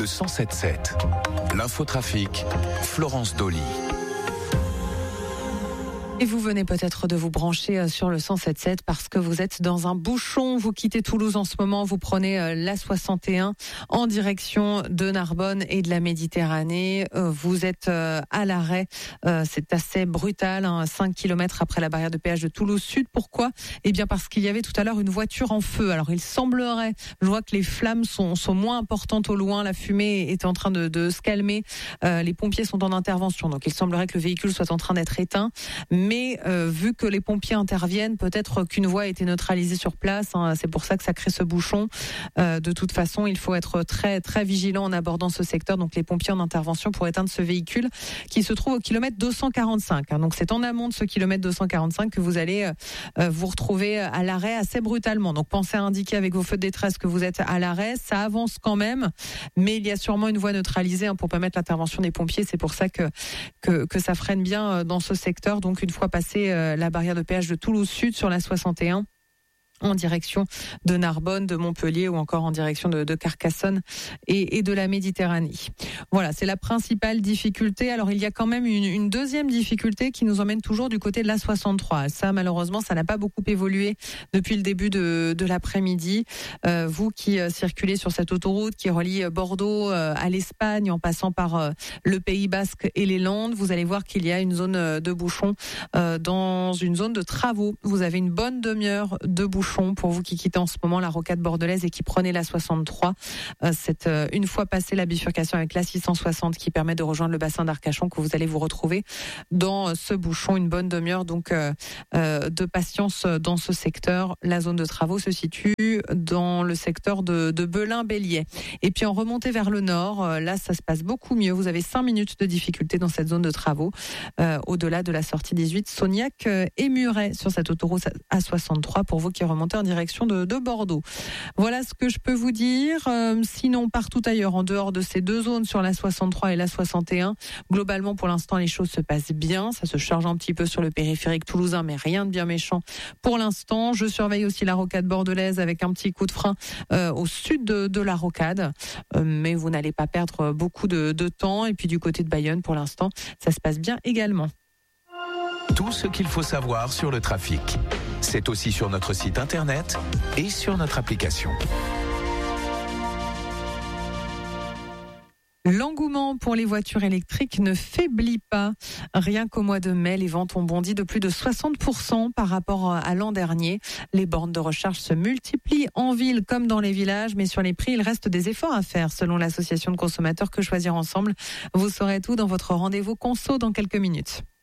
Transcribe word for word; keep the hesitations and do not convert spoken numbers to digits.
le cent sept sept. L'infotrafic, Florence Dolly. Et vous venez peut-être de vous brancher sur le cent sept sept parce que vous êtes dans un bouchon. Vous quittez Toulouse en ce moment, vous prenez l'A soixante et un en direction de Narbonne et de la Méditerranée. Vous êtes à l'arrêt, c'est assez brutal, hein, cinq kilomètres après la barrière de péage de Toulouse Sud. Pourquoi ? Eh bien parce qu'il y avait tout à l'heure une voiture en feu. Alors il semblerait, je vois que les flammes sont, sont moins importantes au loin, la fumée est en train de, de se calmer, euh, les pompiers sont en intervention, donc il semblerait que le véhicule soit en train d'être éteint. Mais euh, vu que les pompiers interviennent, peut-être qu'une voie a été neutralisée sur place. Hein, c'est pour ça que ça crée ce bouchon. Euh, de toute façon, il faut être très très vigilant en abordant ce secteur. Donc les pompiers en intervention pour éteindre ce véhicule qui se trouve au kilomètre deux cent quarante-cinq. Hein, donc c'est en amont de ce kilomètre deux cent quarante-cinq que vous allez euh, vous retrouver à l'arrêt assez brutalement. Donc pensez à indiquer avec vos feux de détresse que vous êtes à l'arrêt. Ça avance quand même, mais il y a sûrement une voie neutralisée hein, pour permettre l'intervention des pompiers. C'est pour ça que que, que ça freine bien dans ce secteur. Donc une fois passé euh, la barrière de péage de Toulouse Sud sur la soixante et un, en direction de Narbonne, de Montpellier ou encore en direction de, de Carcassonne et, et de la Méditerranée. Voilà, c'est la principale difficulté. Alors il y a quand même une, une deuxième difficulté qui nous emmène toujours du côté de la soixante-trois. Ça, malheureusement, ça n'a pas beaucoup évolué depuis le début de, de l'après-midi. Euh, vous qui euh, circulez sur cette autoroute qui relie Bordeaux euh, à l'Espagne en passant par euh, le Pays Basque et les Landes, vous allez voir qu'il y a une zone de bouchon euh, dans une zone de travaux. Vous avez une bonne demi-heure de bouchon. Pour vous qui quittez en ce moment la rocade bordelaise et qui prenez la soixante-trois, euh, c'est euh, une fois passé la bifurcation avec la six cent soixante qui permet de rejoindre le bassin d'Arcachon que vous allez vous retrouver dans ce bouchon, une bonne demi-heure donc euh, euh, de patience dans ce secteur. La zone de travaux se situe dans le secteur de, de Belin-Bélier. Et puis en remontée vers le nord, euh, là ça se passe beaucoup mieux. Vous avez cinq minutes de difficulté dans cette zone de travaux, euh, au-delà de la sortie dix-huit Sognac euh, et Muret sur cette autoroute A soixante-trois pour vous qui remontez en direction de, de Bordeaux. Voilà ce que je peux vous dire. Euh, sinon, partout ailleurs, en dehors de ces deux zones sur la soixante-trois et la soixante et un, globalement, pour l'instant, les choses se passent bien. Ça se charge un petit peu sur le périphérique toulousain, mais rien de bien méchant pour l'instant. Je surveille aussi la rocade bordelaise avec un petit coup de frein euh, au sud de, de la rocade. Euh, mais vous n'allez pas perdre beaucoup de, de temps. Et puis du côté de Bayonne, pour l'instant, ça se passe bien également. Tout ce qu'il faut savoir sur le trafic, c'est aussi sur notre site internet et sur notre application. L'engouement pour les voitures électriques ne faiblit pas. Rien qu'au mois de mai, les ventes ont bondi de plus de soixante pour cent par rapport à l'an dernier. Les bornes de recharge se multiplient en ville comme dans les villages, mais sur les prix, il reste des efforts à faire selon l'association de consommateurs Que Choisir Ensemble. Vous saurez tout dans votre rendez-vous conso dans quelques minutes.